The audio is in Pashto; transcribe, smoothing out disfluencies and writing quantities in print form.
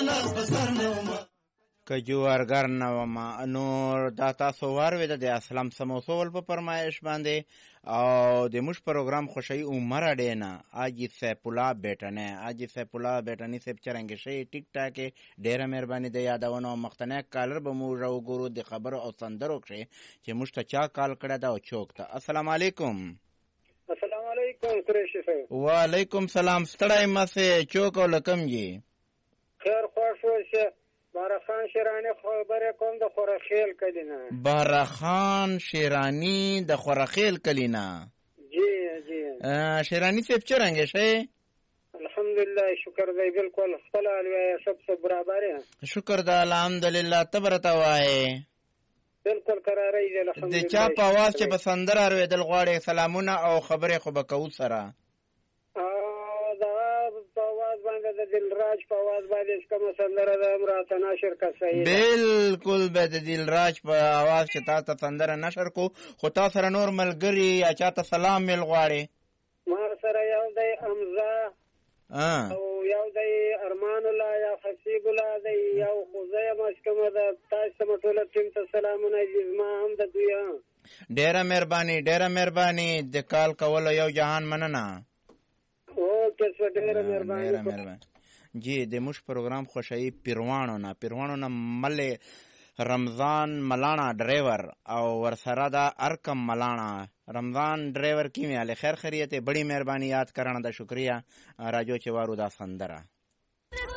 لاس بسر نه کجوارګر نه وما نو دا تاسو واروید د اسلام سموسول په فرمایش باندې او د مش پروګرام خوشی عمر ډینا اجي سیف الله بیٹنه اجي سیف الله بیٹنی سپ چرنګ شي ټیک ټاک ډیره مهرباني د یادونو مختنه کالر به مو راو ګورو د خبر او سندرو کې چې مشته چا کال کړه دا او چوکته. السلام علیکم. السلام علیکم قریشی صاحب. وعلیکم سلام. ستړی مسه چوک ولکم جی. خیر خوش اوسه. بارخان شیرانی خبره کوم د خورخیل کلینا. بارخان شیرانی د خورخیل کلینا. جی جی. شیرانی صاحب چرنګ شي؟ الحمدلله شکر دی بالکل خپل الوی سب سے برابر ہے. شکر د الحمدلله تبرته وای. بالکل قراری دی الحمدلله. د چا په आवाज چې بسندر ارویدل غواړي سلامونه او خبره خو بکو سره. د دلراج په आवाज باندې کوم سندره د امرات نشر کا صحیح بالکل به د دلراج په आवाज چې تاسو سندره نشر کو خو تاسو سره نور ملګری یا چاته سلام مل غواړي. ما سره یو د امزا او یو د ارمان الله یا حسیب الله د یو خوځه مشکمه د تاسو مټوله ټیم ته سلامونه جزما هم د دوی. ډیره مهرباني د کال کول یو جهان مننه. مهرباني جی د مش پروګرام خوشی پیروانو نه مل رمضان ملانا ډرایور او ورسره دا ارکم ملانا رمضان ډرایور کی میاله خیر خیریت بڑی مهرباني یاد کرنا دا شکریہ راجو چوارو دا سندره.